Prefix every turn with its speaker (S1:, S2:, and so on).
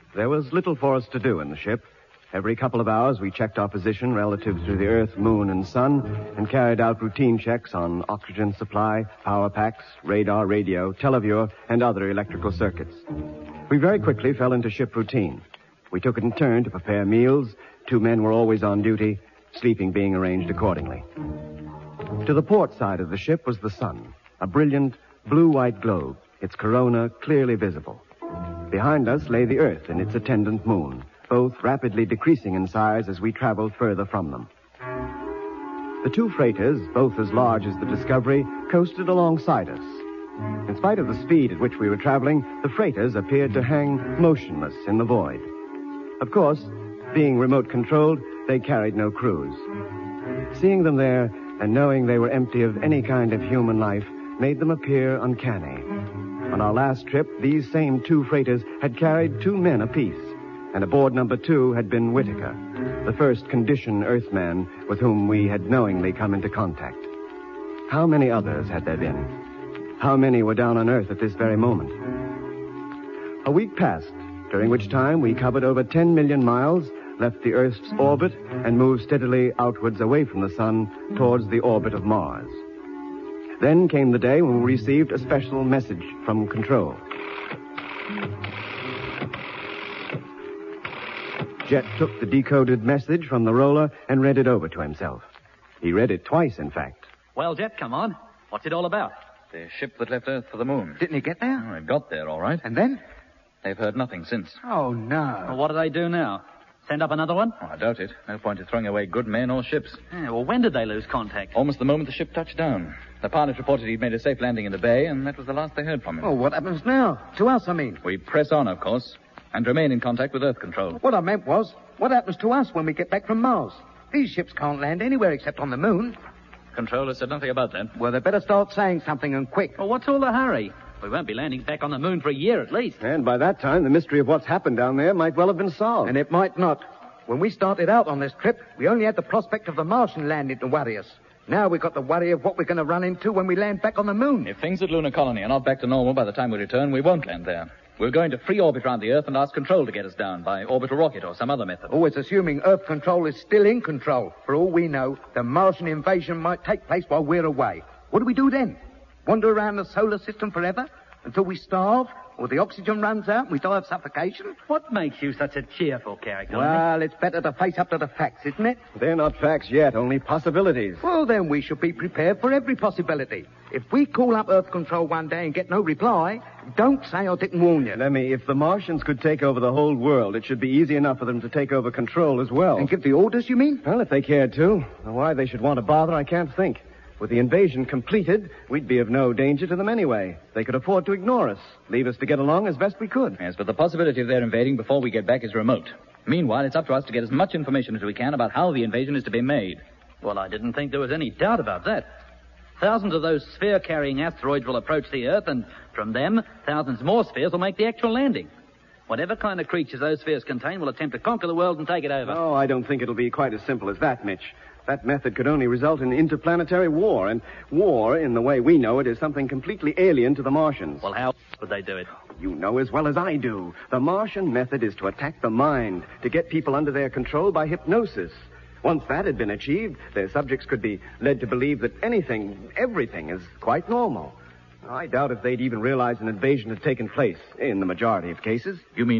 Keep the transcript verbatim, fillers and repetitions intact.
S1: There was little for us to do in the ship. Every couple of hours, we checked our position relative to the Earth, Moon, and Sun, and carried out routine checks on oxygen supply, power packs, radar, radio, televiewer, and other electrical circuits. We very quickly fell into ship routine. We took it in turn to prepare meals. Two men were always on duty, sleeping being arranged accordingly. To the port side of the ship was the sun, a brilliant blue-white globe, its corona clearly visible. Behind us lay the Earth and its attendant moon, both rapidly decreasing in size as we traveled further from them. The two freighters, both as large as the Discovery, coasted alongside us. In spite of the speed at which we were traveling, the freighters appeared to hang motionless in the void. Of course, being remote-controlled, they carried no crews. Seeing them there and knowing they were empty of any kind of human life made them appear uncanny. On our last trip, these same two freighters had carried two men apiece, and aboard number two had been Whitaker, the first condition Earthman with whom we had knowingly come into contact. How many others had there been? How many were down on Earth at this very moment? A week passed, during which time we covered over ten million miles, left the Earth's orbit, and moved steadily outwards away from the sun towards the orbit of Mars. Then came the day when we received a special message from Control. Jet took the decoded message from the roller and read it over to himself. He read it twice, in fact.
S2: Well, Jet, come on. What's it all about?
S3: The ship that left Earth for the moon.
S4: Didn't he get there?
S3: Oh, it got there, all right.
S4: And then?
S3: They've heard nothing since.
S4: Oh, no.
S2: Well, what do they do now? Send up another one?
S3: Oh, I doubt it. No point in throwing away good men or ships.
S2: Yeah, well, when did they lose contact?
S3: Almost the moment the ship touched down. The pilot reported he'd made a safe landing in the bay, and that was the last they heard from him.
S4: Well, what happens now? To us, I mean.
S3: We press on, of course, and remain in contact with Earth Control.
S4: What I meant was, what happens to us when we get back from Mars? These ships can't land anywhere except on the moon.
S3: Controller said nothing about that.
S4: Well, they better start saying something, and quick.
S2: Well, what's all the hurry? We won't be landing back on the moon for a year at least.
S1: And by that time, the mystery of what's happened down there might well have been solved.
S4: And it might not. When we started out on this trip, we only had the prospect of the Martian landing to worry us. Now we've got the worry of what we're going to run into when we land back on the moon.
S3: If things at Lunar Colony are not back to normal by the time we return, we won't land there. We're going to free orbit around the Earth and ask Control to get us down by orbital rocket or some other method.
S4: Always assuming Earth Control is still in control. For all we know, the Martian invasion might take place while we're away. What do we do then? Wander around the solar system forever? Until we starve? Or the oxygen runs out and we die of suffocation?
S2: What makes you such a cheerful character?
S4: Well, it's better to face up to the facts, isn't it?
S1: They're not facts yet, only possibilities.
S4: Well, then we should be prepared for every possibility. If we call up Earth Control one day and get no reply, don't say I didn't warn you.
S1: Lemmy, if the Martians could take over the whole world, it should be easy enough for them to take over control as well.
S4: And give the orders, you mean?
S1: Well, if they cared to. Why they should want to bother, I can't think. With the invasion completed, we'd be of no danger to them anyway. They could afford to ignore us, leave us to get along as best we could.
S3: Yes, but the possibility of their invading before we get back is remote. Meanwhile, it's up to us to get as much information as we can about how the invasion is to be made.
S2: Well, I didn't think there was any doubt about that. Thousands of those sphere-carrying asteroids will approach the Earth, and from them, thousands more spheres will make the actual landing. Whatever kind of creatures those spheres contain will attempt to conquer the world and take it over.
S1: Oh, I don't think it'll be quite as simple as that, Mitch. That method could only result in interplanetary war, and war, in the way we know it, is something completely alien to the Martians.
S2: Well, how would they do it?
S1: You know as well as I do. The Martian method is to attack the mind, to get people under their control by hypnosis. Once that had been achieved, their subjects could be led to believe that anything, everything, is quite normal. I doubt if they'd even realize an invasion had taken place, in the majority of cases.
S3: You mean